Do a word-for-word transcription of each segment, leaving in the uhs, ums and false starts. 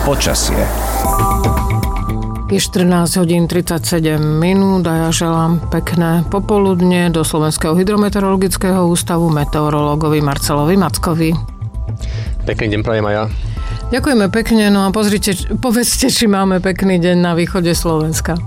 Počasie. Je štrnásť hodín tridsaťsedem minút a ja želám pekné popoludne do Slovenského hydrometeorologického ústavu meteorológovi Marcelovi Mackovi. Pekný deň prajem aj ja. Ďakujeme pekne, no a pozrite, povedzte, či máme pekný deň na východe Slovenska.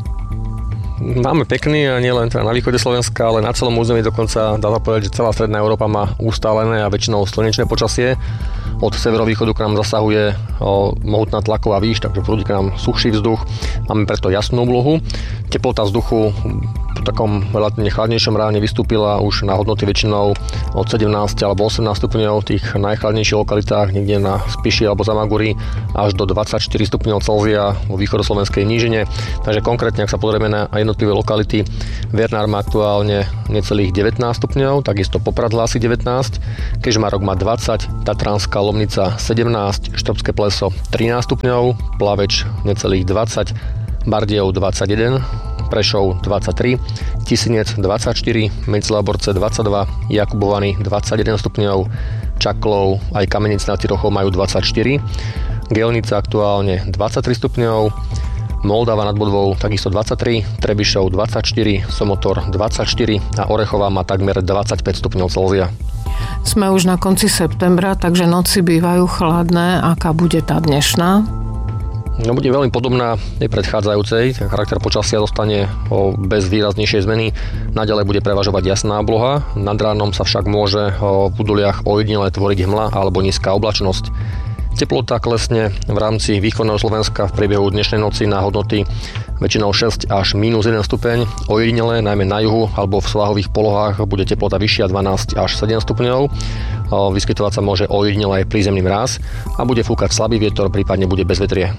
Máme pekný a nie len teda na východe Slovenska, ale na celom území dokonca dá sa povedať, že celá stredná Európa má ustálené a väčšinou slnečné počasie. Od severovýchodu k nám zasahuje o, mohutná tlaková výš, takže prúdi k nám suchší vzduch. Máme preto jasnú oblohu. Teplota vzduchu po takom relatívne chladnejšom ráne vystúpila už na hodnoty väčšinou od sedemnásť alebo osemnásť stupňov v tých najchladnejších lokalitách, niekde na Spiši alebo Zamaguri až do dvadsaťštyri stupňov Celzia vo východoslovenskej nížine. Takže konkrétne, ak sa pozrieme na jednotlivé lokality, Vernár má aktuálne necelých devätnásť stupňov, takisto Poprad hlási devätnásť, Kežmarok má dvadsať, Tatranská Lomnica sedemnásť, Štrbské Pleso trinásť stupňov, Plaveč necelých dvadsať, Bardejov dvadsaťjeden, Prešov dvadsaťtri, Tisinec dvadsaťštyri, Medzilaborce dvadsaťdva, Jakubovany dvadsaťjeden stupňov, Čaklov aj Kamenic nad Tirochou majú dvadsaťštyri, Gelnica aktuálne dvadsaťtri stupňov, Moldava nad Bodvou takisto dvadsaťtri, Trebišov dvadsaťštyri, Somotor dvadsaťštyri a Orechová má takmer dvadsaťpäť stupňov Celzia. Sme už na konci septembra, takže noci bývajú chladné. Aká bude tá dnešná? No, bude veľmi podobná tej predchádzajúcej. Ten charakter počasia zostane o bez výraznejšej zmeny. Naďalej bude prevažovať jasná obloha. Nad ránom sa však môže v údoliach ojedinele tvoriť hmla alebo nízka oblačnosť. Teplota klesne v rámci východného Slovenska v priebehu dnešnej noci na hodnoty väčšinou šesť až mínus jeden stupeň. Ojedinele, najmä na juhu alebo v svahových polohách, bude teplota vyššia dvanásť až sedem stupňov. Vyskytovať sa môže ojedinele aj prízemný mráz a bude fúkať slabý vietor, prípadne bude bezvetrie.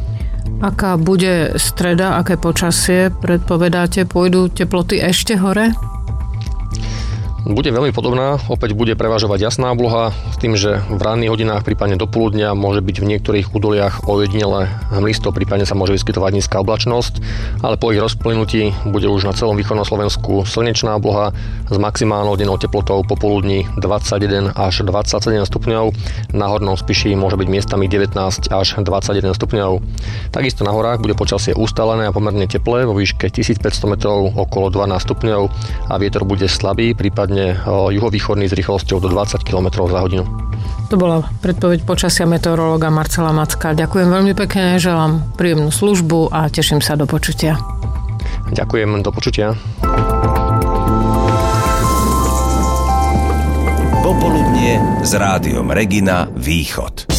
Aká bude streda, aké počasie predpovedáte? Pôjdu teploty ešte hore? Bude veľmi podobná, opäť bude prevažovať jasná obloha s tým, že v ranných hodinách, prípadne do poludnia, môže byť v niektorých údoliach ojedinele hmlisto, prípadne sa môže vyskytovať nízka oblačnosť, ale po ich rozplynutí bude už na celom východnom Slovensku slnečná obloha s maximálnou dennou teplotou popoludní dvadsaťjeden až dvadsaťsedem stupňov, na Hornom Spiši môže byť miestami devätnásť až dvadsaťjeden stupňov. Takisto na horách bude počasie ustálené a pomerne teplé vo výške tisícpäťsto metrov okolo dvanásť stupňov a vietor bude slabý, prípadne juhovýchodný s rýchlosťou do dvadsať kilometrov za hodinu. To bola predpoveď počasia meteorológa Marcela Macka. Ďakujem veľmi pekne, želám príjemnú službu a teším sa do počutia. Ďakujem, do počutia. Popoludnie s rádiom Regina Východ.